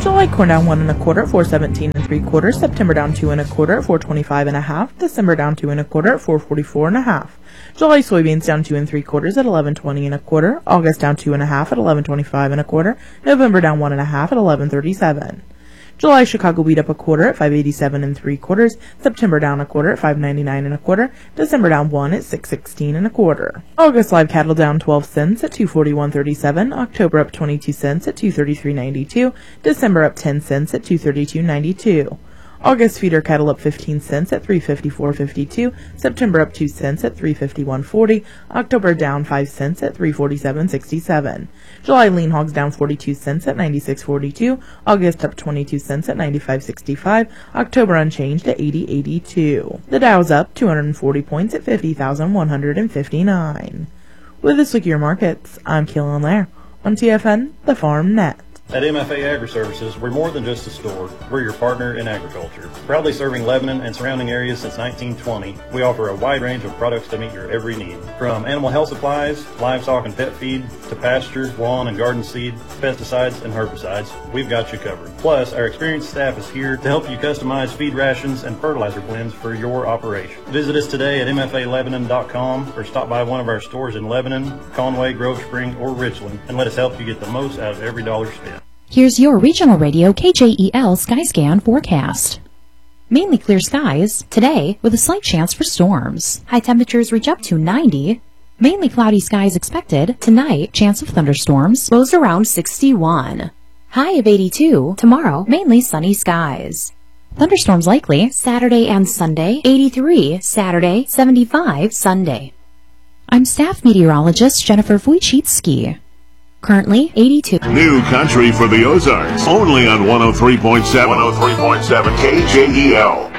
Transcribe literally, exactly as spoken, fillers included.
July corn down one and a quarter at four seventeen and three quarters. September down two and a quarter at four twenty-five and a half. December down two and a quarter at four forty-four and a half. July soybeans down two and three quarters at eleven twenty and a quarter. August down two and a half at eleven twenty-five and a quarter. November down one and a half at eleven thirty-seven. July Chicago wheat up a quarter at five eighty-seven and three quarters. September down a quarter at five ninety-nine and a quarter. December down one at six sixteen and a quarter. August live cattle down twelve cents at two forty-one thirty-seven. October up twenty-two cents at two thirty-three ninety-two. December up ten cents at two thirty-two ninety-two. August feeder cattle up fifteen cents at three fifty-four fifty-two. September up two cents at three fifty-one forty. October down five cents at three forty-seven sixty-seven. July lean hogs down forty-two cents at ninety-six forty-two. August up twenty-two cents at ninety-five sixty-five. October unchanged at eighty eighty-two. The Dow's up two hundred forty points at fifty thousand one hundred fifty-nine. With this week of your markets, I'm Keelan Lair on T F N, the Farm Net. At M F A Agri-Services, we're more than just a store. We're your partner in agriculture. Proudly serving Lebanon and surrounding areas since nineteen twenty, we offer a wide range of products to meet your every need. From animal health supplies, livestock and pet feed, to pasture, lawn and garden seed, pesticides and herbicides, we've got you covered. Plus, our experienced staff is here to help you customize feed rations and fertilizer blends for your operation. Visit us today at M F A Lebanon dot com or stop by one of our stores in Lebanon, Conway, Grove Spring, or Richland and let us help you get the most out of every dollar spent. Here's your regional radio K J E L Skyscan forecast. Mainly clear skies today with a slight chance for storms. High temperatures reach up to ninety. Mainly cloudy skies expected. Tonight, chance of thunderstorms. Lows around sixty-one. High of eighty-two. Tomorrow, mainly sunny skies. Thunderstorms likely Saturday and Sunday. eighty-three Saturday, seventy-five Sunday. I'm staff meteorologist Jennifer Wojcicki. Currently eighty-two. New country for the Ozarks. Only on one oh three point seven. one oh three point seven K J E L.